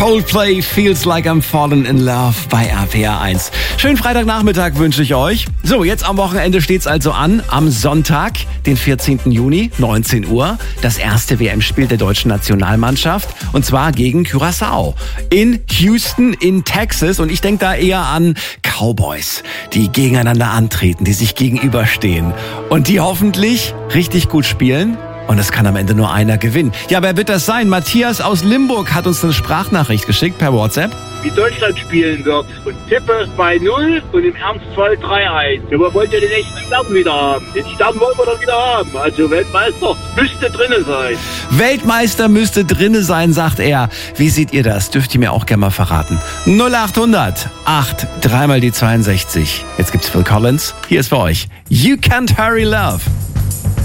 Coldplay Feels Like I'm Falling in Love bei RPR 1. Schönen Freitagnachmittag wünsche ich euch. So, jetzt am Wochenende steht's also an. Am Sonntag, den 14. Juni, 19 Uhr, das erste WM-Spiel der deutschen Nationalmannschaft. Und zwar gegen Curaçao. In Houston in Texas. Und ich denke da eher an Cowboys, die gegeneinander antreten, die sich gegenüberstehen. Und die hoffentlich richtig gut spielen. Und es kann am Ende nur einer gewinnen. Ja, wer wird das sein? Matthias aus Limburg hat uns eine Sprachnachricht geschickt per WhatsApp. Wie Deutschland spielen wird. Und tippe 2-0 und im Ernstfall 3-1. Wir wollen ja den echten Stern wieder haben. Den Stern wollen wir doch wieder haben. Also Weltmeister müsste drinne sein. Weltmeister müsste drinne sein, sagt er. Wie seht ihr das? Dürft ihr mir auch gerne mal verraten. 0800 8 3 mal die 62. Jetzt gibt's Phil Collins. Hier ist für euch You Can't Hurry Love.